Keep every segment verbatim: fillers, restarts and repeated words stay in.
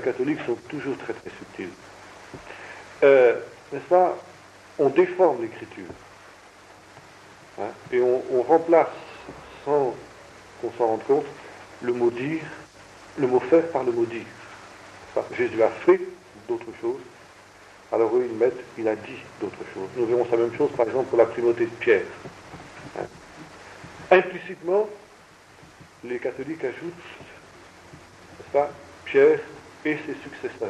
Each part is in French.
catholiques sont toujours très très subtils. Euh, n'est-ce pas? On déforme l'écriture. Hein, et on, on remplace, sans qu'on s'en rende compte, le mot dire, le mot faire par le mot dire. Enfin, Jésus a fait d'autres choses, alors eux ils mettent, il a dit d'autres choses. Nous verrons la même chose par exemple pour la primauté de Pierre. Hein. Implicitement, les catholiques ajoutent, n'est-ce pas, Pierre et ses successeurs.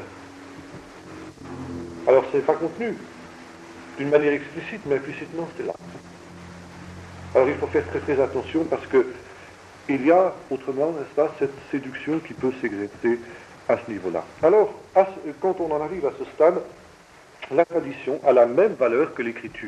Alors ce n'est pas contenu d'une manière explicite, mais implicitement c'est là. Alors il faut faire très très attention parce que il y a autrement, n'est-ce pas, cette séduction qui peut s'exercer à ce niveau-là. Alors, à ce, quand on en arrive à ce stade, la tradition a la même valeur que l'écriture.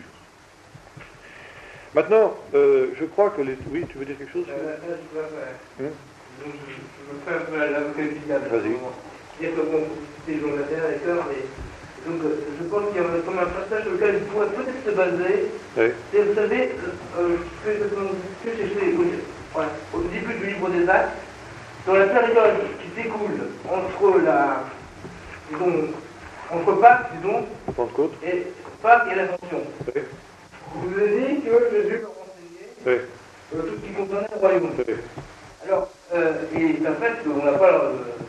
Maintenant, euh, je crois que les... Oui, tu veux dire quelque chose euh, là, je, dois, euh, hum? donc, je, je me fais un peu à l'avocat du diable. Vas-y. Dire que bon, c'était Jean Latère et cœur, mais donc je pense qu'il y a comme un passage sur lequel il pourrait peut-être se baser. Oui. C'est, vous savez, euh, ce que j'ai fait voilà, au début du livre des Actes, dans la période qui s'écoule entre la, disons, entre Pâques, disons, Pentecôte, et Pâques et l'Ascension. Oui. Je vous ai dit que Jésus leur enseignait oui. euh, tout ce qui concernait le royaume. Oui. Alors, euh, et en fait, on n'a pas, euh,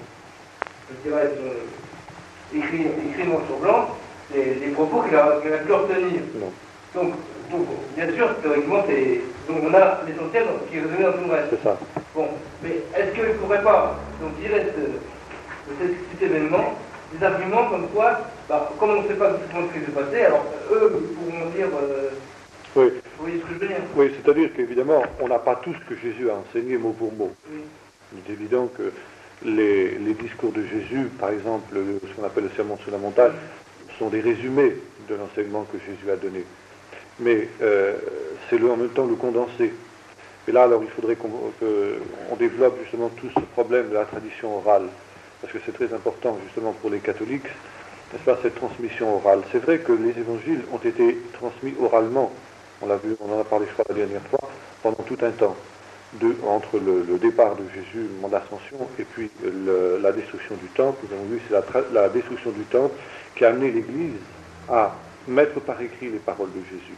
je dirais, euh, écrit, écrit noir sur blanc, les, les propos qu'il a, qu'il a pu retenir. Non. Donc, donc, bien sûr, théoriquement, c'est, donc on a l'essentiel qui est résumé dans tout le reste. C'est ça. Bon, mais est-ce qu'il ne pourrait pas donc, tirer de, de cet, cet événement des arguments comme quoi, bah, comme on ne sait pas exactement ce qui s'est passé, alors eux pourront dire... Euh, oui. Vous voyez ce que je veux dire? Oui, c'est-à-dire qu'évidemment, on n'a pas tout ce que Jésus a enseigné mot pour mot. Oui. Il est évident que les, les discours de Jésus, par exemple, ce qu'on appelle le sermon sur la montagne, oui. sont des résumés de l'enseignement que Jésus a donné. Mais euh, c'est le, en même temps le condensé. Et là, alors, il faudrait qu'on qu'on développe justement tout ce problème de la tradition orale, parce que c'est très important justement pour les catholiques, n'est-ce pas, cette transmission orale. C'est vrai que les évangiles ont été transmis oralement, on l'a vu, on en a parlé, je crois, la dernière fois, pendant tout un temps, de, entre le, le départ de Jésus, mon ascension, et puis le, la destruction du temple. Nous avons vu, c'est la, la destruction du temple qui a amené l'Église à mettre par écrit les paroles de Jésus.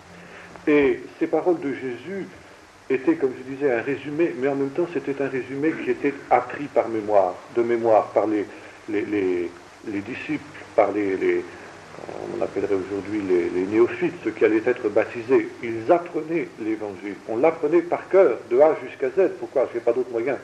Et ces paroles de Jésus étaient, comme je disais, un résumé, mais en même temps c'était un résumé qui était appris par mémoire, de mémoire, par les, les, les, les disciples, par les, les, on appellerait aujourd'hui les, les néophytes, ceux qui allaient être baptisés. Ils apprenaient l'évangile, on l'apprenait par cœur, de A jusqu'à Z. Pourquoi? Je n'ai pas d'autre moyen.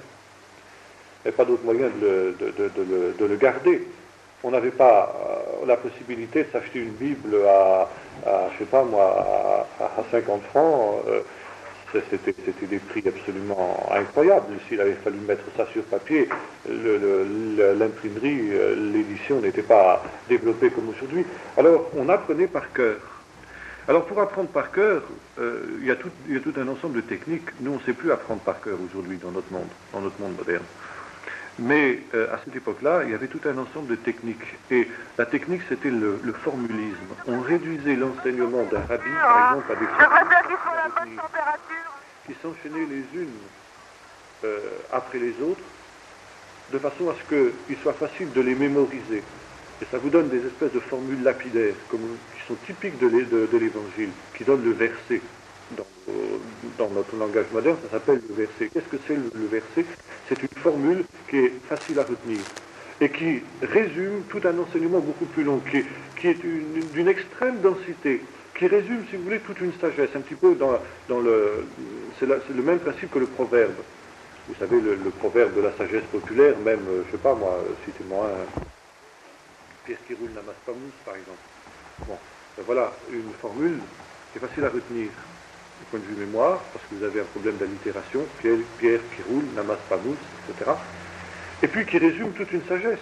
Il n'y a pas d'autre moyen de le, de, de, de, le, de le garder. On n'avait pas euh, la possibilité de s'acheter une Bible à, à je sais pas moi, à, à cinquante francs. Euh, c'était, c'était des prix absolument incroyables. S'il avait fallu mettre ça sur papier, le, le, l'imprimerie, l'édition n'était pas développée comme aujourd'hui. Alors, on apprenait par cœur. Alors, pour apprendre par cœur, euh, il y a tout, il y a tout un ensemble de techniques. Nous, on ne sait plus apprendre par cœur aujourd'hui dans notre monde, dans notre monde moderne. Mais euh, à cette époque-là, il y avait tout un ensemble de techniques. Et la technique, c'était le, le formulisme. On réduisait l'enseignement d'un rabbi, par exemple, à des formules qui s'enchaînaient les unes euh, après les autres, de façon à ce qu'il soit facile de les mémoriser. Et ça vous donne des espèces de formules lapidaires, comme, qui sont typiques de, de, de l'Évangile, qui donnent le verset. Dans, dans notre langage moderne, ça s'appelle le verset. Qu'est-ce que c'est le, le verset? C'est une formule qui est facile à retenir et qui résume tout un enseignement beaucoup plus long, qui est, qui est une, d'une extrême densité, qui résume, si vous voulez, toute une sagesse, un petit peu dans, dans le... C'est, la, c'est le même principe que le proverbe. Vous savez, le, le proverbe de la sagesse populaire, même, je ne sais pas moi, citez-moi un... Pierre qui roule n'amasse pas mousse, par exemple. Bon, ben voilà, une formule qui est facile à retenir du point de vue mémoire, parce que vous avez un problème d'allitération, Pierre, Pierre qui roule, n'amasse pas mousse, et cetera. Et puis qui résume toute une sagesse.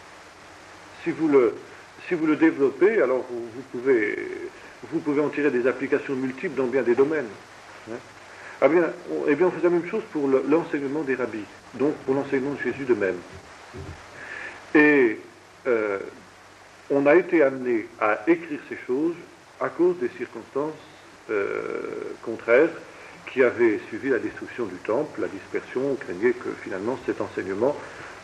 Si vous le, si vous le développez, alors vous, vous, pouvez, vous pouvez en tirer des applications multiples dans bien des domaines. Hein. Ah bien, on, eh bien, on fait la même chose pour le, l'enseignement des rabbis, donc pour l'enseignement de Jésus de même. Et euh, on a été amené à écrire ces choses à cause des circonstances Euh, contraires qui avaient suivi la destruction du temple, la dispersion. On craignait que finalement cet enseignement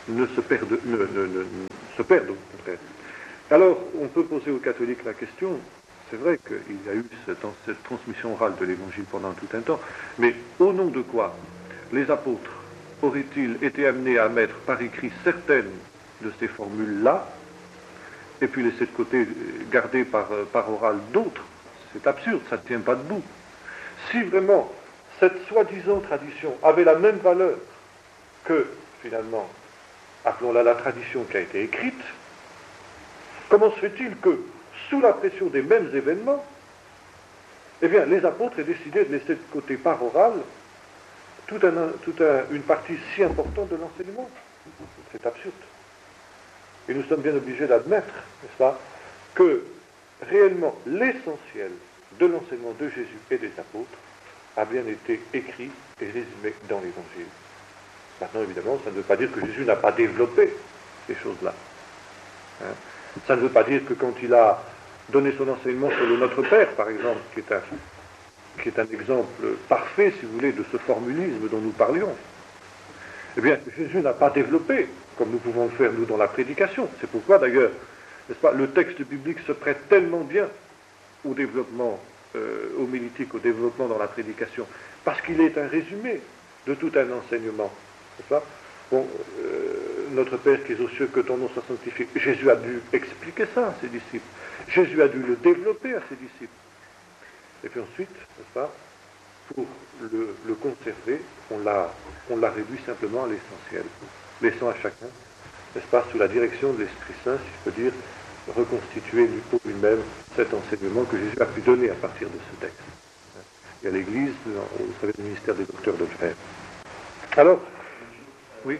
ne se perdent, ne, ne, ne, se perdent au contraire. Alors, on peut poser aux catholiques la question, c'est vrai qu'il y a eu cette, cette transmission orale de l'Évangile pendant tout un temps, mais au nom de quoi les apôtres auraient-ils été amenés à mettre par écrit certaines de ces formules-là, et puis laisser de côté, garder par, par oral d'autres? C'est absurde, ça ne tient pas debout. Si vraiment cette soi-disant tradition avait la même valeur que, finalement, appelons-la la tradition qui a été écrite, comment se fait-il que, sous la pression des mêmes événements, eh bien, les apôtres aient décidé de laisser de côté par oral toute, un, toute un, une partie si importante de l'enseignement? C'est absurde. Et nous sommes bien obligés d'admettre, n'est-ce pas, que réellement l'essentiel de l'enseignement de Jésus et des apôtres a bien été écrit et résumé dans l'Évangile. Maintenant, évidemment, ça ne veut pas dire que Jésus n'a pas développé ces choses-là. Hein? Ça ne veut pas dire que quand il a donné son enseignement sur le Notre Père, par exemple, qui est un, qui est un exemple parfait, si vous voulez, de ce formulisme dont nous parlions, eh bien, Jésus n'a pas développé, comme nous pouvons le faire, nous, dans la prédication. C'est pourquoi, d'ailleurs, n'est-ce pas, le texte biblique se prête tellement bien au développement euh, homilétique, au développement dans la prédication, parce qu'il est un résumé de tout un enseignement. N'est-ce pas? Bon, euh, notre Père qui es aux cieux, que ton nom soit sanctifié. Jésus a dû expliquer ça à ses disciples. Jésus a dû le développer à ses disciples. Et puis ensuite, n'est-ce pas, pour le, le conserver, on l'a, on l'a réduit simplement à l'essentiel, laissant à chacun, n'est-ce pas, sous la direction de l'Esprit Saint, si je peux dire, reconstituer pour lui-même cet enseignement que Jésus a pu donner à partir de ce texte. Il y a l'Église, vous savez, le ministère des docteurs de Lefebvre. Alors, oui.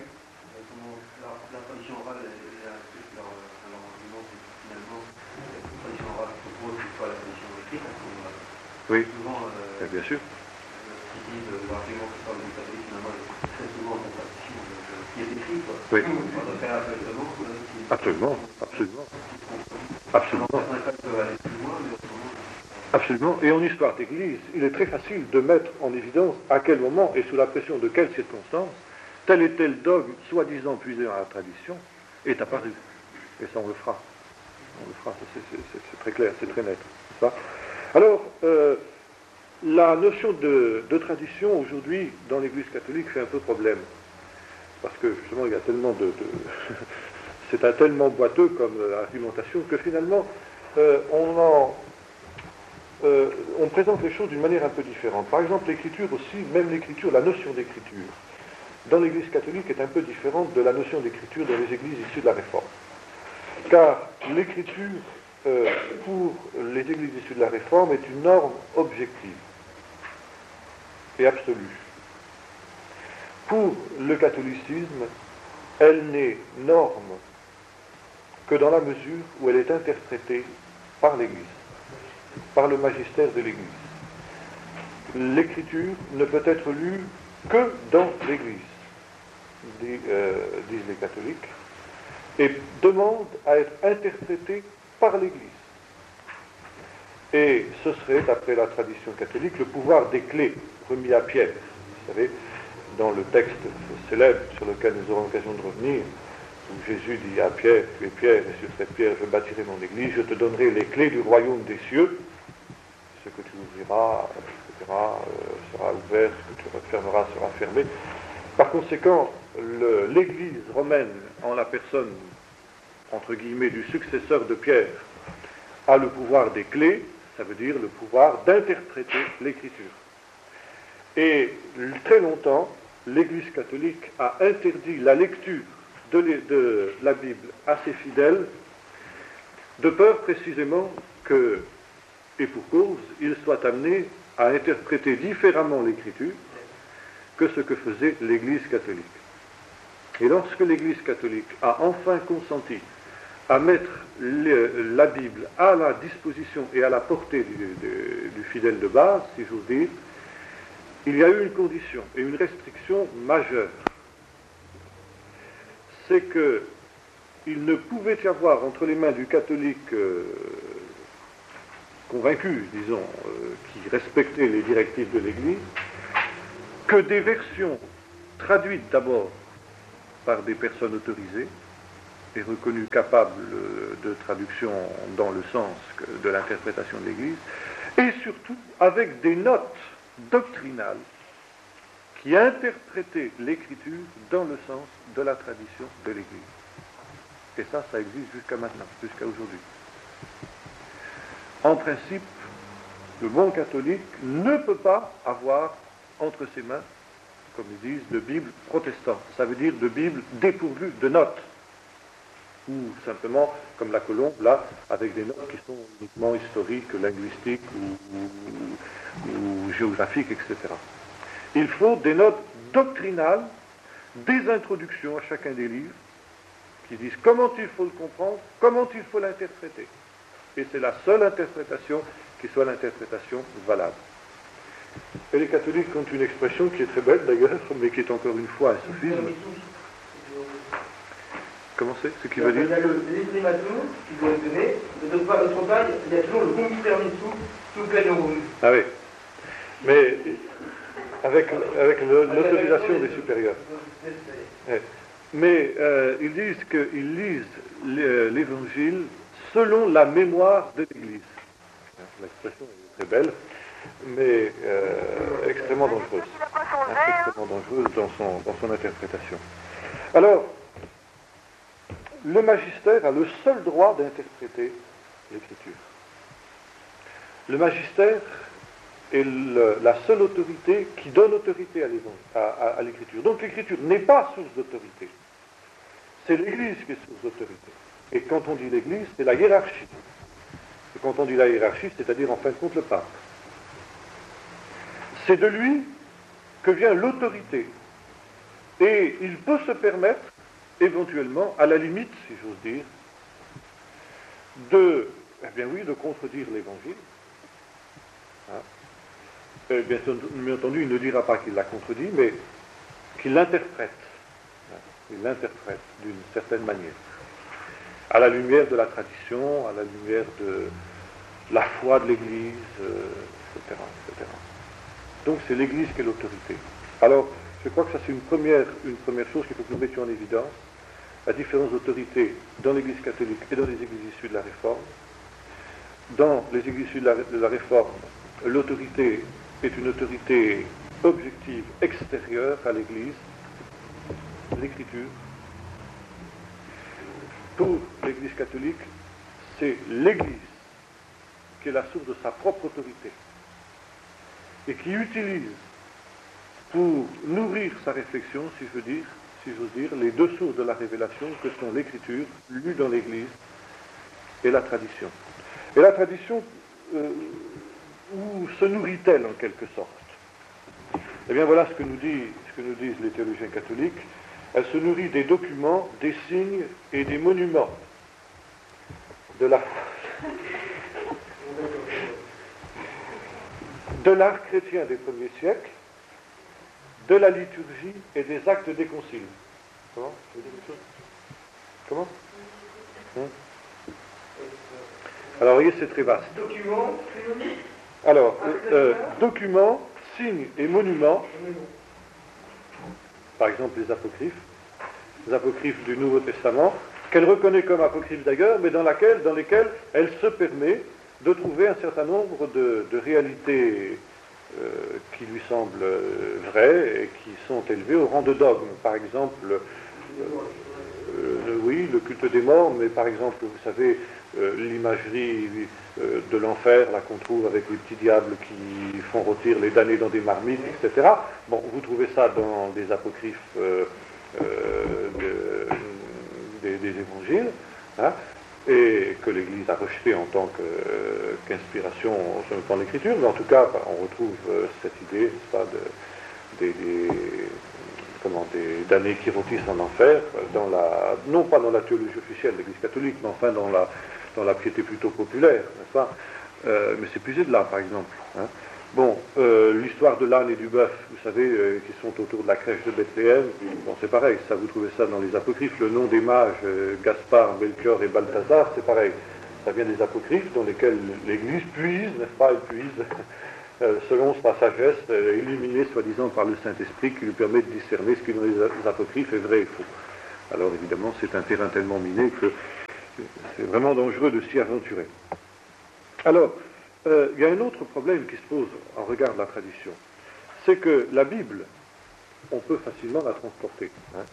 La tradition orale, leur argument, c'est que finalement, la tradition orale propose que ce soit la tradition écrite. Oui, souvent, euh, bien sûr. Ce qui dit de l'argument que parle du catholique, finalement, c'est très souvent la tradition de ce qui est écrit, quoi. Oui. On va faire absolument. Absolument, absolument. Absolument. Absolument. Et en histoire d'Église, il est très facile de mettre en évidence à quel moment et sous la pression de quelles circonstances tel et tel dogme, soi-disant puisé dans la tradition, est apparu. Et ça, on le fera. On le fera, c'est, c'est, c'est, c'est très clair, c'est très net. C'est ça. Alors, euh, la notion de, de tradition, aujourd'hui, dans l'Église catholique, fait un peu problème. Parce que, justement, il y a tellement de... de c'est un tellement boiteux comme euh, argumentation que, finalement, euh, on en... Euh, on présente les choses d'une manière un peu différente. Par exemple, l'écriture aussi, même l'écriture, la notion d'écriture, dans l'Église catholique est un peu différente de la notion d'écriture dans les églises issues de la Réforme. Car l'écriture, euh, pour les églises issues de la Réforme, est une norme objective et absolue. Pour le catholicisme, elle n'est norme que dans la mesure où elle est interprétée par l'Église, par le magistère de l'Église. L'écriture ne peut être lue que dans l'Église, disent, euh, disent les catholiques, et demande à être interprétée par l'Église. Et ce serait, d'après la tradition catholique, le pouvoir des clés remis à Pierre. Vous savez, dans le texte célèbre sur lequel nous aurons l'occasion de revenir, où Jésus dit à Pierre, tu es Pierre, et sur cette pierre je bâtirai mon église, je te donnerai les clés du royaume des cieux, ce que tu ouvriras, et cetera, euh, sera ouvert, ce que tu refermeras sera fermé. Par conséquent, le, l'église romaine, en la personne, entre guillemets, du successeur de Pierre, a le pouvoir des clés, ça veut dire le pouvoir d'interpréter l'écriture. Et très longtemps, l'Église catholique a interdit la lecture de, de la Bible à ses fidèles, de peur précisément que, et pour cause, ils soient amenés à interpréter différemment l'Écriture que ce que faisait l'Église catholique. Et lorsque l'Église catholique a enfin consenti à mettre le, la Bible à la disposition et à la portée du, du, du fidèle de base, si j'ose dire, il y a eu une condition et une restriction majeure. C'est qu'il ne pouvait y avoir entre les mains du catholique euh, convaincu, disons, euh, qui respectait les directives de l'Église, que des versions traduites d'abord par des personnes autorisées et reconnues capables de traduction dans le sens de l'interprétation de l'Église, et surtout avec des notes doctrinales qui interprétaient l'Écriture dans le sens de la tradition de l'Église. Et ça, ça existe jusqu'à maintenant, jusqu'à aujourd'hui. En principe, le bon catholique ne peut pas avoir entre ses mains, comme ils disent, de Bible protestante. Ça veut dire de Bible dépourvue de notes. Ou simplement, comme la colombe, là, avec des notes qui sont uniquement historiques, linguistiques ou, ou, ou géographiques, et cetera. Il faut des notes doctrinales, des introductions à chacun des livres, qui disent comment il faut le comprendre, comment il faut l'interpréter. Et c'est la seule interprétation qui soit l'interprétation valable. Et les catholiques ont une expression qui est très belle d'ailleurs, mais qui est encore une fois un sophisme. Comment c'est? Ce qui veut dire? Il y a le l'imprimatur qui doit être donné, mais d'autre part, d'autre part, il y a toujours le comitermissum sous planorum. Ah oui. Mais avec, avec le, l'autorisation des supérieurs. Ouais. Mais euh, ils disent qu'ils lisent l'évangile selon la mémoire de l'Église. L'expression est très belle, mais euh, extrêmement dangereuse. Extrêmement dangereuse dans son, dans son interprétation. Alors, le magistère a le seul droit d'interpréter l'Écriture. Le magistère est le, la seule autorité qui donne autorité à, à, à l'Écriture. Donc l'Écriture n'est pas source d'autorité. C'est l'Église qui est source d'autorité. Et quand on dit l'Église, c'est la hiérarchie. Et quand on dit la hiérarchie, c'est-à-dire en fin de compte le pape. C'est de lui que vient l'autorité. Et il peut se permettre, éventuellement, à la limite, si j'ose dire, de, eh bien oui, de contredire l'Évangile. Hein. Et bien, bien entendu, il ne dira pas qu'il l'a contredit, mais qu'il l'interprète. Hein. Il l'interprète d'une certaine manière. À la lumière de la tradition, à la lumière de la foi de l'Église, euh, et cetera, et cetera. Donc c'est l'Église qui est l'autorité. Alors, je crois que ça c'est une première, une première chose qu'il faut que nous mettions en évidence, la différence d'autorité dans l'Église catholique et dans les Églises issues de la Réforme. Dans les Églises issues de la, de la Réforme, l'autorité est une autorité objective extérieure à l'Église, l'Écriture. Pour l'Église catholique, c'est l'Église qui est la source de sa propre autorité et qui utilise pour nourrir sa réflexion, si je veux dire, si j'ose dire, les deux sources de la révélation que sont l'Écriture, lue dans l'Église, et la tradition. Et la tradition, euh, où se nourrit-elle en quelque sorte? Eh bien voilà ce que nous dit, ce que nous disent les théologiens catholiques. Elle se nourrit des documents, des signes et des monuments de la de l'art chrétien des premiers siècles, de la liturgie et des actes des conciles. Comment? Comment? Hein? Alors, vous voyez, c'est très vaste. Documents, Alors, euh, euh, documents, signes et monuments, par exemple les apocryphes, les apocryphes du Nouveau Testament, qu'elle reconnaît comme apocryphes d'ailleurs, mais dans, laquelle, dans lesquels elle se permet de trouver un certain nombre de, de réalités euh, qui lui semblent vraies et qui sont élevées au rang de dogme. Par exemple, euh, euh, oui, le culte des morts, mais par exemple, vous savez, euh, l'imagerie euh, de l'enfer, là qu'on trouve avec les petits diables qui font rôtir les damnés dans des marmites, et cetera. Bon, vous trouvez ça dans des apocryphes euh, euh, de, des, des évangiles, hein, et que l'Église a rejeté en tant que, euh, qu'inspiration sur le plan de l'Écriture, mais en tout cas, bah, on retrouve euh, cette idée, n'est-ce pas, de, des, des, comment, des damnés qui rôtissent en enfer, dans la, non pas dans la théologie officielle de l'Église catholique, mais enfin dans la, dans la piété plutôt populaire, n'est-ce pas, euh, mais c'est puisé de là, par exemple. Hein. Bon, euh, l'histoire de l'âne et du bœuf, vous savez, euh, qui sont autour de la crèche de Bethléem, bon, c'est pareil, ça vous trouvez ça dans les apocryphes, le nom des mages, euh, Gaspard, Melchior et Balthazar, c'est pareil, ça vient des apocryphes dans lesquels l'Église puise, n'est-ce pas, elle puise, euh, selon sa sagesse, euh, illuminée soi-disant par le Saint-Esprit, qui lui permet de discerner ce qui dans les apocryphes est vrai et faux. Alors évidemment, c'est un terrain tellement miné que c'est vraiment dangereux de s'y aventurer. Alors, euh, il y a un autre problème qui se pose en regard de la tradition. C'est que la Bible, on peut facilement la transporter. Hein.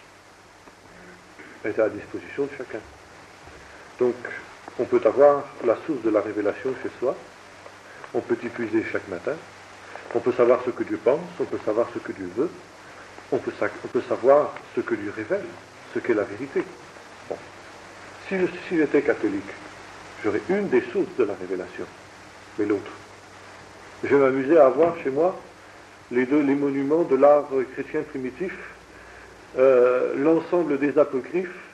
Elle est à la disposition de chacun. Donc, on peut avoir la source de la révélation chez soi, on peut y puiser chaque matin, on peut savoir ce que Dieu pense, on peut savoir ce que Dieu veut, on peut, on peut savoir ce que Dieu révèle, ce qu'est la vérité. Bon. Si, je, si j'étais catholique, j'aurais une des sources de la révélation, mais l'autre. Je vais m'amuser à avoir chez moi les deux les monuments de l'art chrétien primitif, euh, l'ensemble des apocryphes,